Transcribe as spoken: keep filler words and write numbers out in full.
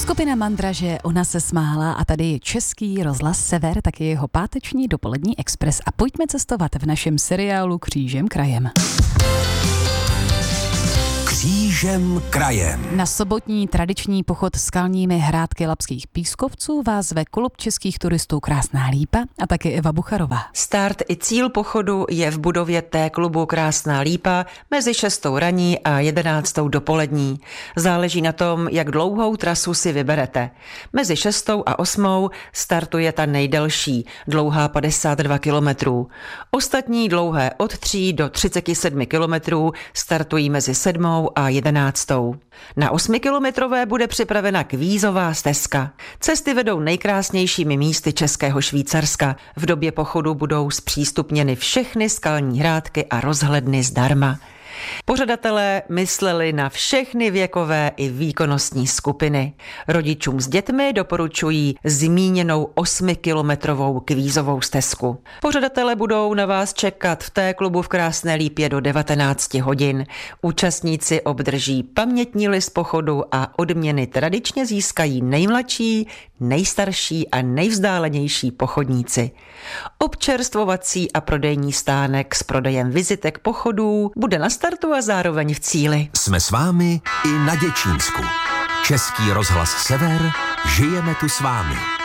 Skupina Mandraže, Ona se smála a tady je Český rozhlas Sever, taky jeho páteční dopolední expres a pojďme cestovat v našem seriálu Křížem krajem. Křížem krajem. Na sobotní tradiční pochod skalními hrádky Labských pískovců vás zve klub českých turistů Krásná Lípa a taky Eva Bucharová. Start i cíl pochodu je v budově té klubu Krásná Lípa mezi šestou raní a jedenáctou dopolední. Záleží na tom, jak dlouhou trasu si vyberete. Mezi šestou a osmou startuje ta nejdelší, dlouhá padesát dva kilometrů. Ostatní dlouhé od tří do třicet sedm kilometrů startují mezi sedmou a jedenáctou. Na osmikilometrové bude připravena kvízová stezka. Cesty vedou nejkrásnějšími místy Českého Švýcarska. V době pochodu budou zpřístupněny všechny skalní hrádky a rozhledny zdarma. Pořadatelé mysleli na všechny věkové i výkonnostní skupiny. Rodičům s dětmi doporučují zmíněnou osmikilometrovou kvízovou stezku. Pořadatelé budou na vás čekat v té klubu v Krásné Lípě do devatenáct hodin. Účastníci obdrží pamětní list pochodu a odměny tradičně získají nejmladší, nejstarší a nejvzdálenější pochodníci. Občerstvovací a prodejní stánek s prodejem vizitek pochodů bude na startu a zároveň v cíli. Jsme s vámi i na Děčínsku. Český rozhlas Sever, žijeme tu s vámi.